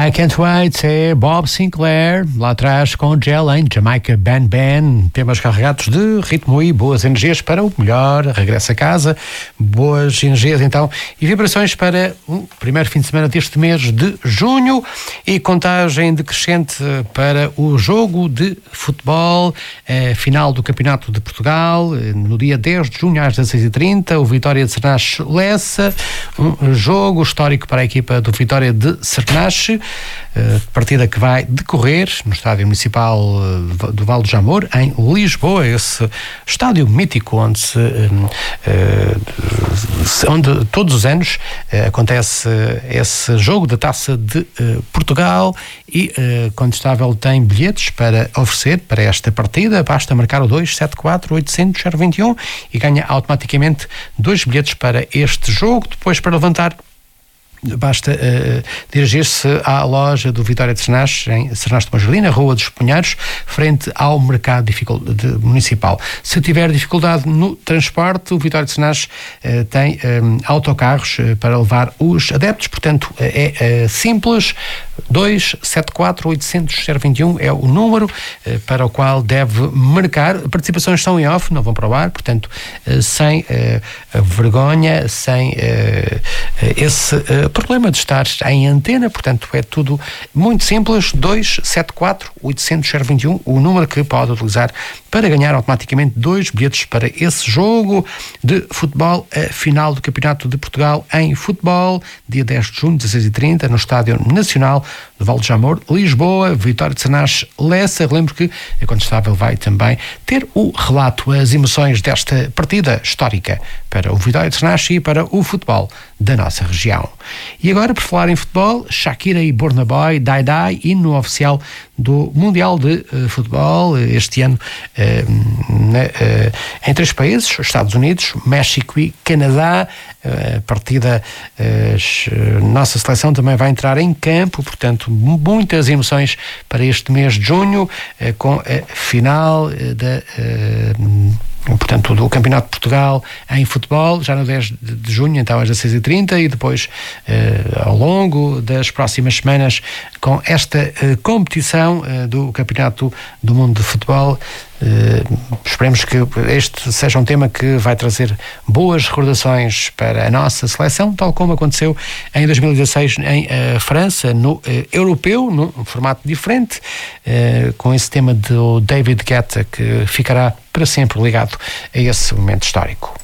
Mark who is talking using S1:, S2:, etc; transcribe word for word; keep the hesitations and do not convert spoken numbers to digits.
S1: I Can't Wait é Bob Sinclair, lá atrás com Jelen, Jamaica Ban Ban, temas carregados de ritmo e boas energias para o melhor regresso a casa, boas energias então e vibrações para o primeiro fim de semana deste mês de junho e contagem decrescente para o jogo de futebol, eh, final do Campeonato de Portugal, eh, no dia dez de junho às dezasseis e trinta, o Vitória de Sernache Lessa, um jogo histórico para a equipa do Vitória de Sernache. Uh, partida que vai decorrer no Estádio Municipal uh, do Val do Jamor, em Lisboa, esse estádio mítico onde, se, uh, uh, onde todos os anos uh, acontece uh, esse jogo da Taça de uh, Portugal e uh, Condestável tem bilhetes para oferecer para esta partida, basta marcar o dois sete quatro oito zero zero dois um e ganha automaticamente dois bilhetes para este jogo. Depois, para levantar, basta uh, dirigir-se à loja do Vitória de Sernache, em Sernache de Monjardim, na Rua dos Punheiros, frente ao mercado de municipal. Se tiver dificuldade no transporte, o Vitória de Sernache uh, tem um, autocarros uh, para levar os adeptos, portanto uh, é uh, simples. Dois sete quatro oito zero zero dois um é o número uh, para o qual deve marcar. Participações estão em off, não vão para o ar, portanto uh, sem uh, vergonha, sem uh, esse uh, problema de estar em antena, portanto é tudo muito simples. Dois sete quatro oito zero zero dois um, o número que pode utilizar para ganhar automaticamente dois bilhetes para esse jogo de futebol, a final do Campeonato de Portugal em futebol, dia dez de junho, dezasseis e trinta, no Estádio Nacional do Val do Jamor, Lisboa. Vitória de Sernache Lessa. Lembro que a Condestável vai também ter o relato, as emoções desta partida histórica para o Vitória de Sernache e para o futebol da nossa região. E agora, por falar em futebol, Shakira e Burna Boy, Die Die, hino oficial do Mundial de uh, Futebol, este ano uh, na, uh, em três países, os Estados Unidos, México e Canadá. A uh, partida, uh, nossa seleção também vai entrar em campo, portanto muitas emoções para este mês de junho, uh, com a final uh, da uh, portanto, do Campeonato de Portugal em futebol, já no dez de junho, então às dezasseis e trinta, e depois uh, ao longo das próximas semanas com esta uh, competição uh, do Campeonato do Mundo de Futebol. Uh, esperemos que este seja um tema que vai trazer boas recordações para a nossa seleção, tal como aconteceu em dois mil e dezasseis em uh, França, no uh, Europeu, num formato diferente, uh, com esse tema do David Guetta, que ficará para sempre ligado a esse momento histórico.